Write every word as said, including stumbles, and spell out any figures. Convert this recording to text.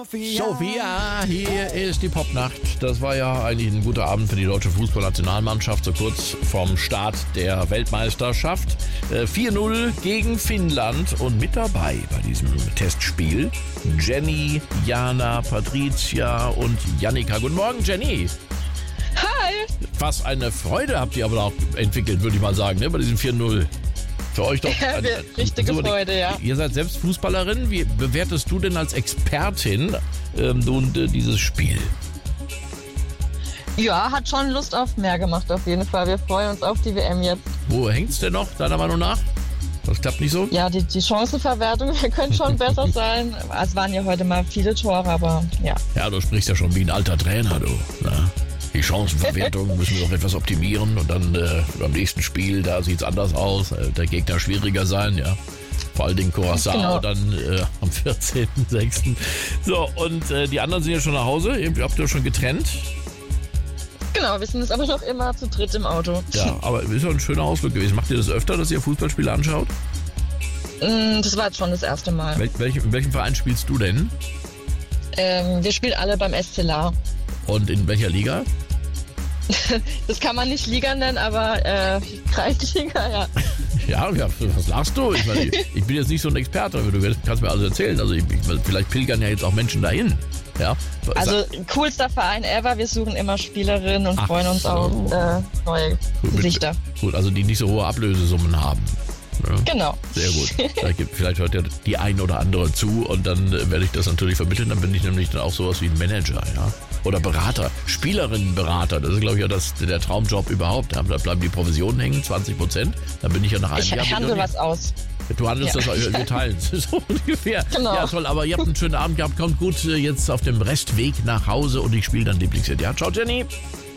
Sophia, hier ist die Popnacht. Das war ja eigentlich ein guter Abend für die deutsche Fußballnationalmannschaft, so kurz vorm Start der Weltmeisterschaft. vier null gegen Finnland und mit dabei bei diesem Testspiel Jenny, Jana, Patricia und Jannika. Guten Morgen, Jenny. Hi. Was eine Freude habt ihr aber auch entwickelt, würde ich mal sagen, ne, bei diesem vier null. Für euch doch. Ja, also, richtige so, Freude, ja. Ihr seid selbst Fußballerin. Wie bewertest du denn als Expertin ähm, nun, äh, dieses Spiel? Ja, hat schon Lust auf mehr gemacht auf jeden Fall. Wir freuen uns auf die W M jetzt. Wo hängt's denn noch, deiner Meinung nach? Das klappt nicht so? Ja, die, die Chancenverwertung könnte schon besser sein. Es waren ja heute mal viele Tore, aber ja. Ja, du sprichst ja schon wie ein alter Trainer, du. Na? Die Chancenverwertung müssen wir noch etwas optimieren und dann äh, beim nächsten Spiel, da sieht's anders aus. Äh, der Gegner schwieriger sein, ja. Vor allen Dingen Curaçao Genau. dann äh, am vierzehnten sechsten So, und äh, die anderen sind ja schon nach Hause. Ihr habt ihr schon getrennt. Genau, wir sind jetzt aber noch immer zu dritt im Auto. Ja, aber ist ja ein schöner Ausflug gewesen. Macht ihr das öfter, dass ihr Fußballspiele anschaut? Mm, Das war jetzt schon das erste Mal. Wel welch, in welchem Verein spielst du denn? Ähm, wir spielen alle beim S C L A. Und in welcher Liga? Das kann man nicht Liga nennen, aber äh, Kreisliga, ja. Ja, ja, was lachst du? Ich, meine, ich bin jetzt nicht so ein Experte, aber du kannst mir alles erzählen. Also ich, ich, vielleicht pilgern ja jetzt auch Menschen dahin. Ja? Also coolster Verein ever. Wir suchen immer Spielerinnen und Ach freuen uns so. auf äh, neue Gut, Gesichter. Gut, also die nicht so hohe Ablösesummen haben. Ja, Genau. sehr gut. Vielleicht, gibt, vielleicht hört ja die ein oder andere zu und dann äh, werde ich das natürlich vermitteln. Dann bin ich nämlich dann auch sowas wie ein Manager, ja. Oder Berater, Spielerinnenberater. Das ist, glaube ich, ja das, der Traumjob überhaupt. Da bleiben die Provisionen hängen, zwanzig Prozent. Dann bin ich ja nach einem Ich Jahr... handle was aus. Du handelst Ja. das, wir teilen es. So ungefähr. Genau. Ja, toll. Aber ihr habt einen schönen Abend gehabt. Kommt gut äh, jetzt auf dem Restweg nach Hause und ich spiele dann Lieblingshit. Ja, ciao, Jenny.